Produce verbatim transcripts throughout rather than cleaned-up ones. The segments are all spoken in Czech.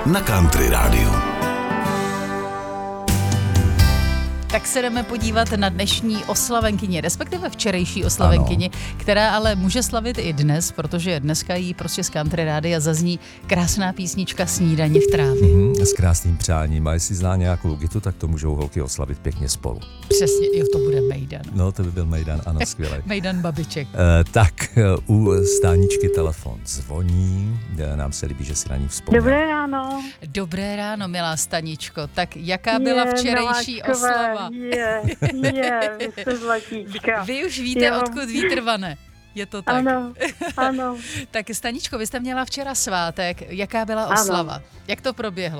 na Country Rádiu. Tak se jdeme podívat na dnešní oslavenkyni, respektive včerejší oslavenkyni, ano. která ale může slavit i dnes, protože dneska jí prostě z Country Rádia zazní krásná písnička Snídaně v trávě. Mm-hmm, s krásným přáním. A jestli zná nějakou gitu, tak to můžou holky oslavit pěkně spolu. Přesně, jo, to bude mejdan. No, to by byl mejdan, ano, skvělé. Mejdan babiček. E, tak, u stáničky telefon zvoní, nám se líbí, že si na ní vzpomněl. Dobré ráno. Dobré ráno, milá Staničko. Tak jaká byla je, včerejší miláčkové, oslava? Je, je, vy jste zlatíčka. Vy už víte, jo. odkud vítr vane. Je to tak. Ano, ano. Tak Staničko, vy jste měla včera svátek. Jaká byla oslava? Ano. Jak to proběhlo?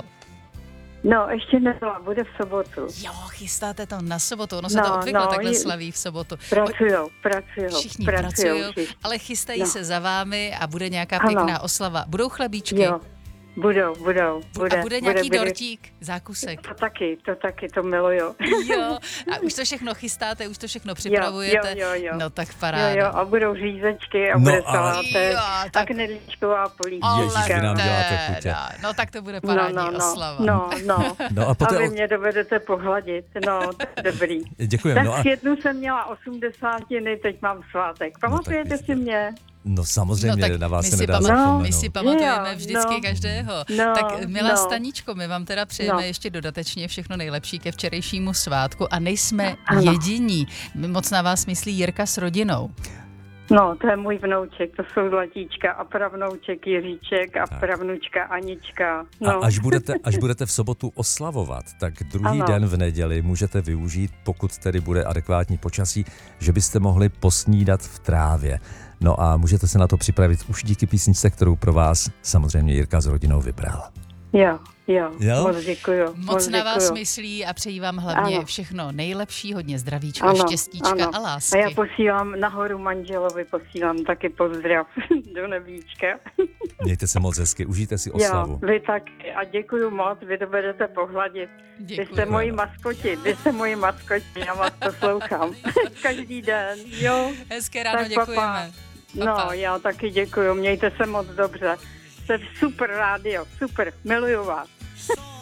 No, ještě nebyla, bude v sobotu. Jo, chystáte to na sobotu, ono se no, to obvykle no, takhle je, slaví v sobotu. Pracujou, pracujou. Všichni pracujou, pracují, ale chystají no. se za vámi a bude nějaká ano. pěkná oslava. Budou chlebíčky? Jo. Budou, budou, bude. A bude nějaký bude, dortík, zákusek? To taky, to taky, to miluju. Jo, a už to všechno chystáte, už to všechno připravujete? Jo, jo, jo. No tak paráda. Jo, jo, a budou řízečky a no, bude a... salátek jo, tak... a knedlíčková polívka. Ježiš, vy nám děláte chutě. No tak to bude parádní no, no, oslava. No, no, no a, poté... a vy mě dovedete pohladit, no, to je dobrý. Děkujeme. Tak no a... v květnu jsem měla osmdesátiny, teď mám svátek. Pamatujete no, si mě? No samozřejmě, no, na vás my se si nedá pamatuj- zapomenout. My si pamatujeme jo, vždycky no, každého. No, tak milá no, Staničko, my vám teda přejeme no. ještě dodatečně všechno nejlepší ke včerejšímu svátku a nejsme ano. jediní. Moc na vás myslí Jirka s rodinou. No, to je můj vnouček, to jsou zlatíčka a pravnouček Jiříček a tak. pravnučka Anička. No. A až budete, až budete v sobotu oslavovat, tak druhý ano. den v neděli můžete využít, pokud tedy bude adekvátní počasí, že byste mohli posnídat v trávě. No a můžete se na to připravit už díky písničce, kterou pro vás samozřejmě Jirka s rodinou vybral. Jo, jo, jo? moc děkuju. Moc, moc na děkuju. vás myslí a přeji vám hlavně ano. všechno nejlepší, hodně zdravíčka, ano, štěstíčka ano. a lásky. A já posílám nahoru manželovi, posílám taky pozdrav do nebíčka. Mějte se moc hezky, užijte si oslavu. Jo, vy taky a děkuju moc, vy dovedete pohladit. Děkuju. Vy jste moji maskoti, vy jste moji maskoti, já vás poslouchám každý den, jo. Hezké ráno, tak děkujeme. Papa. Papa. No, já taky děkuju, mějte se moc dobře. Jste super rádio, super, miluju vás.